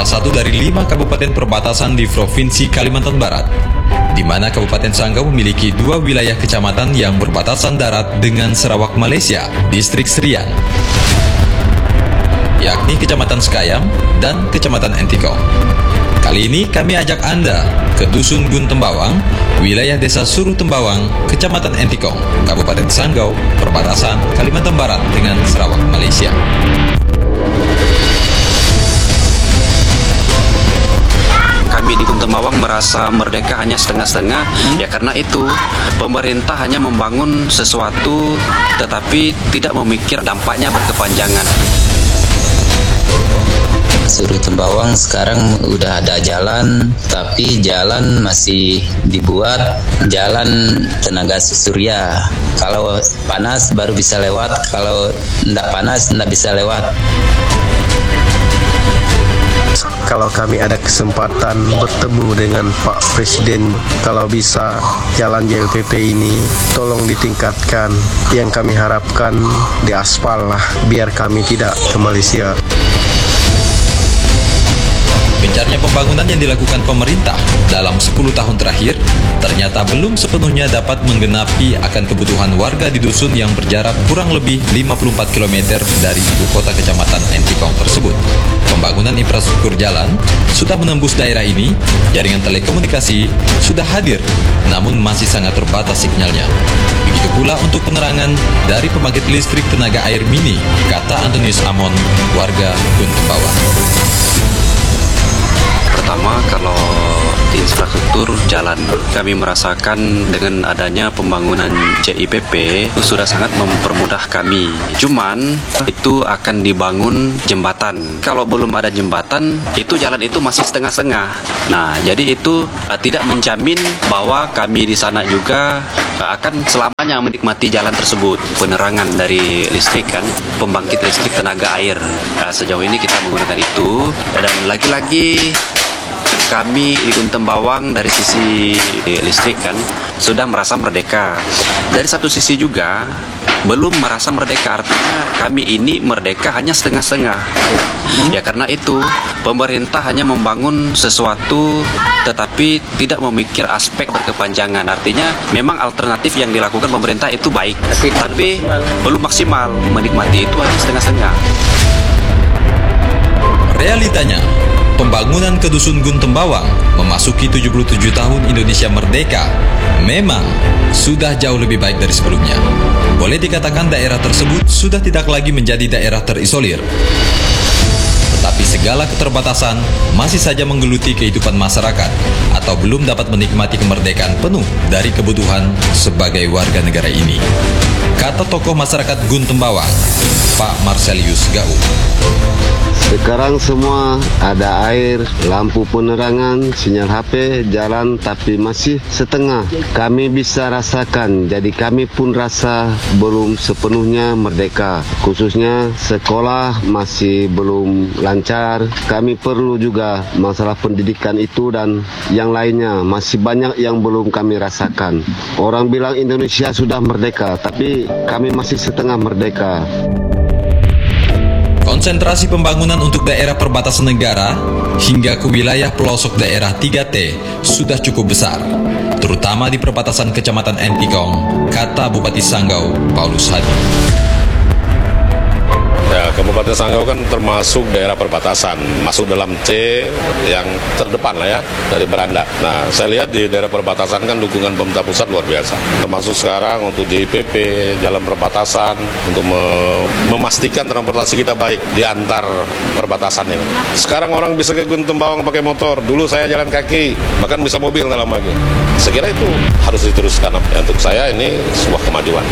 salah satu dari 5 kabupaten perbatasan di Provinsi Kalimantan Barat, di mana Kabupaten Sanggau memiliki 2 wilayah kecamatan yang berbatasan darat dengan Sarawak Malaysia, Distrik Serian, yakni Kecamatan Sekayam dan Kecamatan Entikong. Kali ini kami ajak Anda ke Dusun Gun Tembawang, wilayah Desa Suruh Tembawang, Kecamatan Entikong, Kabupaten Sanggau, perbatasan Kalimantan Barat dengan Sarawak Malaysia. Kami di Gun Tembawang merasa merdeka hanya setengah-setengah, ya karena itu pemerintah hanya membangun sesuatu tetapi tidak memikir dampaknya berkepanjangan. Suruh Tembawang sekarang udah ada jalan, tapi jalan masih dibuat jalan tenaga surya. Kalau panas baru bisa lewat, kalau tidak panas tidak bisa lewat. Kalau kami ada kesempatan bertemu dengan Pak Presiden, kalau bisa jalan JLPP ini tolong ditingkatkan. Yang kami harapkan diaspal lah, biar kami tidak ke Malaysia. Gencarnya pembangunan yang dilakukan pemerintah dalam 10 tahun terakhir ternyata belum sepenuhnya dapat menggenapi akan kebutuhan warga di dusun yang berjarak kurang lebih 54 km dari ibu kota kecamatan Entikong tersebut. Pembangunan infrastruktur jalan sudah menembus daerah ini, jaringan telekomunikasi sudah hadir, namun masih sangat terbatas sinyalnya. Begitu pula untuk penerangan dari pembangkit listrik tenaga air mini, kata Antonius Amon, warga Gun Tembawang. Pertama, kalau di infrastruktur jalan, kami merasakan dengan adanya pembangunan JIPP itu sudah sangat mempermudah kami. Cuman itu akan dibangun jembatan. Kalau belum ada jembatan, itu jalan itu masih setengah-setengah. Nah, jadi itu tidak menjamin bahwa kami di sana juga akan selamanya menikmati jalan tersebut. Penerangan dari listrik kan, pembangkit listrik tenaga air. Sejauh ini kita menggunakan itu, dan lagi-lagi kami di Gun Tembawang dari sisi listrik kan sudah merasa merdeka. Dari satu sisi juga belum merasa merdeka, artinya kami ini merdeka hanya setengah-setengah. Ya karena itu pemerintah hanya membangun sesuatu tetapi tidak memikir aspek berkepanjangan. Artinya memang alternatif yang dilakukan pemerintah itu baik, tapi belum maksimal, menikmati itu hanya setengah-setengah. Realitanya, pembangunan ke Dusun Gun Tembawang memasuki 77 tahun Indonesia merdeka memang sudah jauh lebih baik dari sebelumnya. Boleh dikatakan daerah tersebut sudah tidak lagi menjadi daerah terisolir. Tetapi segala keterbatasan masih saja menggeluti kehidupan masyarakat atau belum dapat menikmati kemerdekaan penuh dari kebutuhan sebagai warga negara ini. Kata tokoh masyarakat Gun Tembawang, Pak Marcelius Gau. Sekarang semua ada air, lampu penerangan, sinyal HP, jalan, tapi masih setengah. Kami bisa rasakan, jadi kami pun rasa belum sepenuhnya merdeka. Khususnya sekolah masih belum lancar. Kami perlu juga masalah pendidikan itu dan yang lainnya. Masih banyak yang belum kami rasakan. Orang bilang Indonesia sudah merdeka, tapi kami masih setengah merdeka. Konsentrasi pembangunan untuk daerah perbatasan negara hingga ke wilayah pelosok daerah 3T sudah cukup besar, terutama di perbatasan Kecamatan Entikong, kata Bupati Sanggau, Paulus Hadi. Ya, Kabupaten Sanggau kan termasuk daerah perbatasan, masuk dalam C yang terdepan lah ya, dari Belanda. Nah, saya lihat di daerah perbatasan kan dukungan pemerintah pusat luar biasa. Termasuk sekarang untuk JIPP, jalan perbatasan, untuk memastikan transportasi kita baik di antar perbatasan ini. Sekarang orang bisa ke Gun Tembawang pakai motor, dulu saya jalan kaki, bahkan bisa mobil dalam lagi. Saya kira itu harus diteruskan. Ya, untuk saya ini sebuah kemajuan.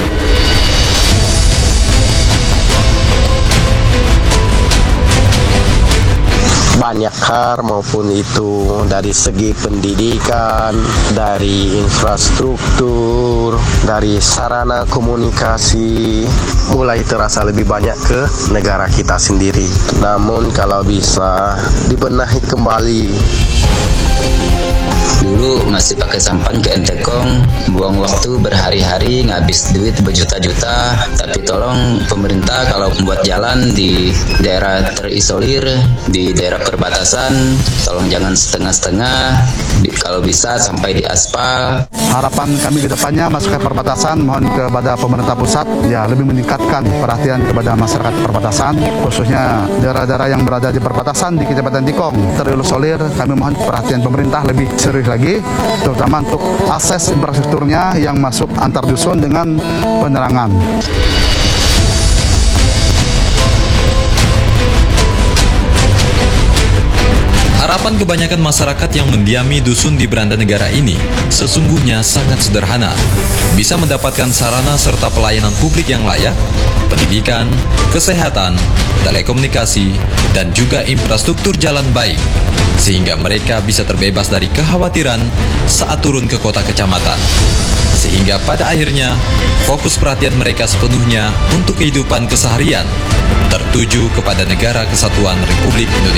Banyak hal maupun itu dari segi pendidikan, dari infrastruktur, dari sarana komunikasi mulai terasa lebih banyak ke negara kita sendiri. Namun kalau bisa dibenahi kembali, Dulu masih pakai sampan ke Entekong, buang waktu berhari-hari, ngabis duit berjuta-juta. Tapi tolong pemerintah kalau membuat jalan di daerah terisolir, di daerah perbatasan, tolong jangan setengah-setengah, kalau bisa sampai di aspal. Harapan kami ke depannya masyarakat perbatasan mohon kepada pemerintah pusat ya lebih meningkatkan perhatian kepada masyarakat perbatasan, khususnya daerah-daerah yang berada di perbatasan di Kecamatan Tikong terisolir. Kami mohon perhatian pemerintah lebih serius lagi, terutama untuk akses infrastrukturnya yang masuk antar dusun dengan penerangan. Harapan kebanyakan masyarakat yang mendiami dusun di Beranda Negara ini sesungguhnya sangat sederhana. Bisa mendapatkan sarana serta pelayanan publik yang layak, pendidikan, kesehatan, telekomunikasi, dan juga infrastruktur jalan baik, sehingga mereka bisa terbebas dari kekhawatiran saat turun ke kota kecamatan. Sehingga pada akhirnya, fokus perhatian mereka sepenuhnya untuk kehidupan keseharian, tertuju kepada Negara Kesatuan Republik Indonesia.